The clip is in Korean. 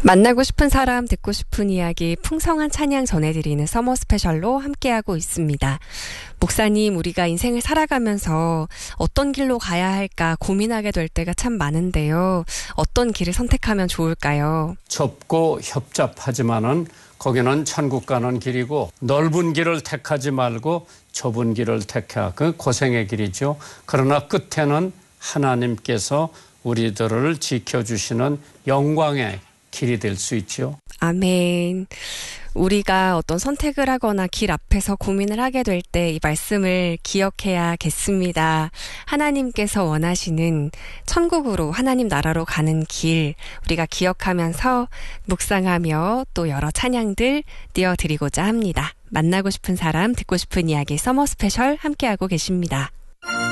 만나고 싶은 사람, 듣고 싶은 이야기, 풍성한 찬양 전해드리는 서머 스페셜로 함께하고 있습니다. 목사님, 우리가 인생을 살아가면서 어떤 길로 가야 할까 고민하게 될 때가 참 많은데요. 어떤 길을 선택하면 좋을까요? 좁고 협잡하지만은 거기는 천국 가는 길이고, 넓은 길을 택하지 말고 좁은 길을 택하. 그 고생의 길이죠. 그러나 끝에는 하나님께서 우리들을 지켜주시는 영광의 길이 될 수 있죠. 아멘. 우리가 어떤 선택을 하거나 길 앞에서 고민을 하게 될 때 이 말씀을 기억해야겠습니다. 하나님께서 원하시는 천국으로, 하나님 나라로 가는 길, 우리가 기억하면서 묵상하며 또 여러 찬양들 띄워드리고자 합니다. 만나고 싶은 사람, 듣고 싶은 이야기 서머 스페셜 함께하고 계십니다.